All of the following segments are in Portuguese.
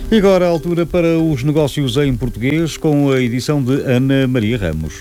E agora a altura para os negócios em português, com a edição de Ana Maria Ramos.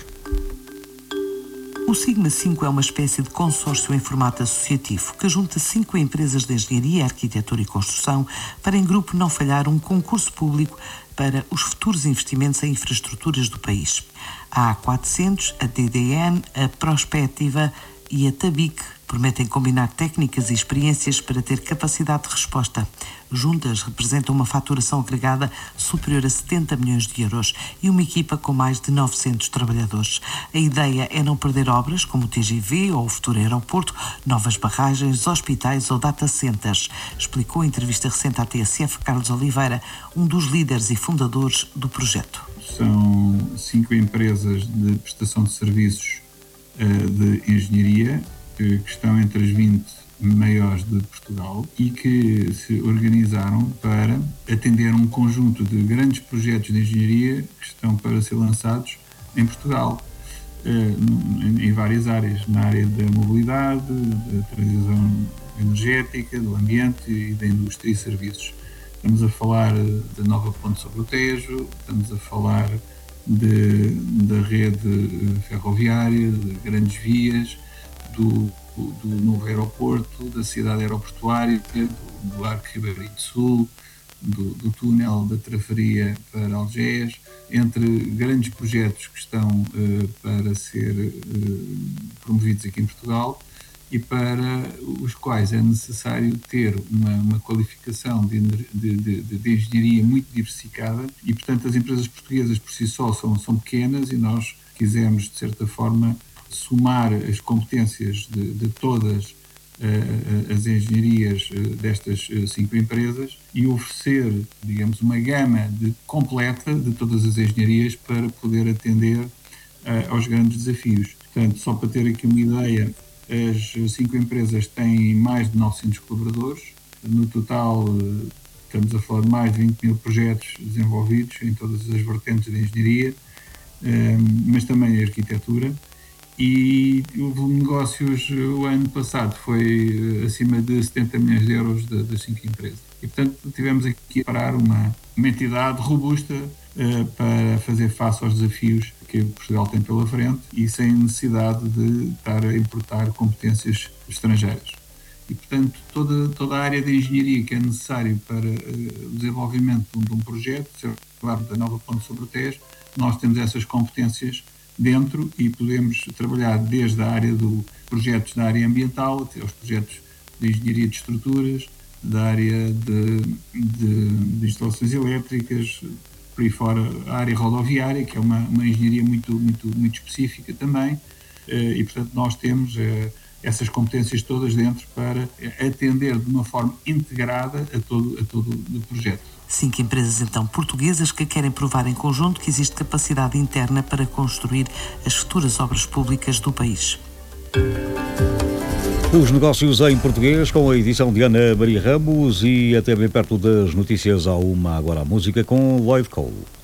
O Sigma 5 é uma espécie de consórcio em formato associativo que junta 5 empresas de engenharia, arquitetura e construção para, em grupo, não falhar um concurso público para os futuros investimentos em infraestruturas do país. A A400, a DDN, a Prospectiva e a TABIC prometem combinar técnicas e experiências para ter capacidade de resposta. Juntas representam uma faturação agregada superior a 70 milhões de euros e uma equipa com mais de 900 trabalhadores. A ideia é não perder obras como o TGV ou o futuro aeroporto, novas barragens, hospitais ou data centers, explicou em entrevista recente à TSF Carlos Oliveira, um dos líderes e fundadores do projeto. São 5 empresas de prestação de serviços de engenharia que estão entre as 20 maiores de Portugal e que se organizaram para atender um conjunto de grandes projetos de engenharia que estão para ser lançados em Portugal, em várias áreas, na área da mobilidade, da transição energética, do ambiente e da indústria e serviços. Estamos a falar da nova ponte sobre o Tejo, estamos a falar da rede ferroviária, de grandes vias, do novo aeroporto, da cidade aeroportuária, do Arco Ribatejo Sul, do túnel da Trafaria para Algés, entre grandes projetos que estão para ser promovidos aqui em Portugal e para os quais é necessário ter uma qualificação de engenharia muito diversificada e, portanto, as empresas portuguesas por si só são pequenas e nós quisemos, de certa forma, somar as competências de todas as engenharias destas 5 empresas e oferecer, digamos, uma gama completa de todas as engenharias para poder atender aos grandes desafios. Portanto, só para ter aqui uma ideia, as 5 empresas têm mais de 900 colaboradores. No total, estamos a falar de mais de 20 mil projetos desenvolvidos em todas as vertentes de engenharia, mas também a arquitetura. E o volume de negócios o ano passado foi acima de 70 milhões de euros das 5 empresas. E, portanto, tivemos aqui a parar uma entidade robusta para fazer face aos desafios que Portugal tem pela frente e sem necessidade de estar a importar competências estrangeiras. E, portanto, toda a área de engenharia que é necessário para o desenvolvimento de um projeto, claro, da nova ponte sobre o Tejo, nós temos essas competências dentro e podemos trabalhar desde a área dos projetos da área ambiental até aos projetos de engenharia de estruturas, da área de instalações elétricas, por aí fora a área rodoviária, que é uma engenharia muito específica também, e portanto nós temos essas competências todas dentro para atender de uma forma integrada a todo o projeto. 5 empresas, então, portuguesas que querem provar em conjunto que existe capacidade interna para construir as futuras obras públicas do país. Os negócios em português, com a edição de Ana Maria Ramos, e até bem perto das notícias há uma agora a música com Lloyd Cole.